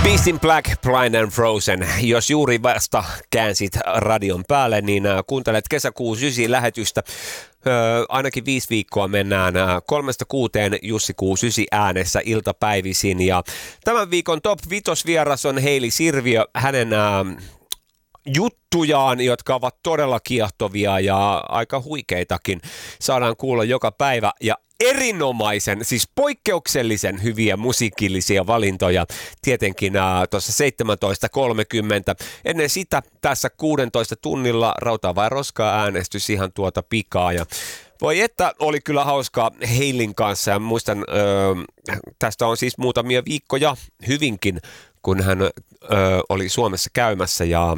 Beast in Black, Blind and Frozen. Jos juuri vasta käänsit radion päälle, niin kuuntelet kesäkuun 9 lähetystä. Ainakin 5 viikkoa mennään 3-6 Jussi Kuus 9 äänessä iltapäivisin. Ja tämän viikon top 5 vieras on Heili Sirviö. Hänen juttujaan, jotka ovat todella kiehtovia ja aika huikeitakin, saadaan kuulla joka päivä. Ja erinomaisen, siis poikkeuksellisen hyviä musiikillisia valintoja tietenkin tuossa 17.30. Ennen sitä tässä 16 tunnilla Rautaa vai roskaa äänestys ihan tuota pikaa. Ja voi että oli kyllä hauskaa Heilin kanssa ja muistan, tästä on siis muutamia viikkoja hyvinkin, kun hän oli Suomessa käymässä ja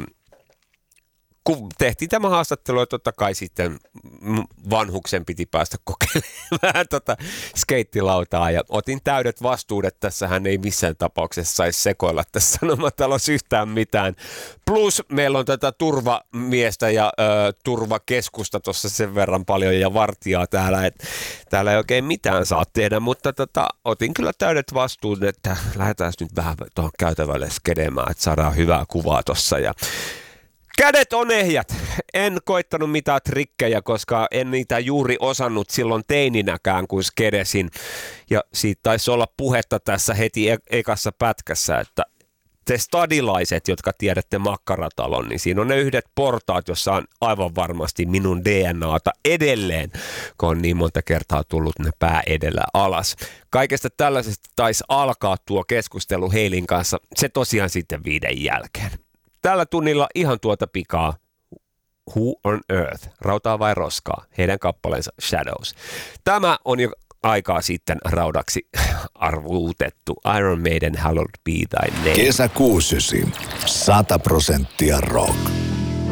kun tehtiin tämä haastattelu, ja totta kai sitten vanhuksen piti päästä kokeilemaan skeittilautaa ja otin täydet vastuudet. Tässä hän ei missään tapauksessa saisi sekoilla tässä Sanomatalossa yhtään mitään. Plus meillä on tätä turvamiestä ja turvakeskusta tuossa sen verran paljon ja vartijaa täällä, että täällä ei oikein mitään saa tehdä, mutta otin kyllä täydet vastuut, että lähdetään nyt vähän tuohon käytävälle skedemään, että saadaan hyvää kuvaa tuossa ja kädet on ehjät. En koittanut mitään trikkejä, koska en niitä juuri osannut silloin teininäkään, kun skedesin. Ja siitä taisi olla puhetta tässä heti ekassa pätkässä, että te stadilaiset, jotka tiedätte Makkaratalon, niin siinä on ne yhdet portaat, jossa on aivan varmasti minun DNAta edelleen, kun on niin monta kertaa tullut ne pää edellä alas. Kaikesta tällaisesta taisi alkaa tuo keskustelu Heilin kanssa, se tosiaan sitten 5 jälkeen. Tällä tunnilla ihan tuota pikaa Who on Earth, Rautaa vai roskaa, heidän kappaleensa Shadows. Tämä on jo aikaa sitten raudaksi arvuutettu Iron Maiden Hallowed Be Thy Name. Kesä 69, 100% rock.